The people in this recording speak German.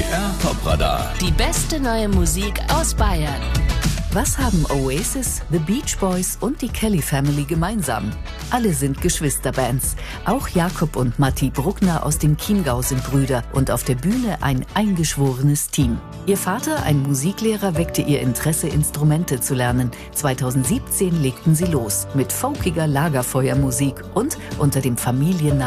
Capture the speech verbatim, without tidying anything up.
R Top-Radar. Die beste neue Musik aus Bayern. Was haben Oasis, The Beach Boys und die Kelly Family gemeinsam? Alle sind Geschwisterbands. Auch Jakob und Matti Bruckner aus dem Chiemgau sind Brüder und auf der Bühne ein eingeschworenes Team. Ihr Vater, ein Musiklehrer, weckte ihr Interesse, Instrumente zu lernen. zweitausendsiebzehn legten sie los mit folkiger Lagerfeuermusik und unter dem Familiennamen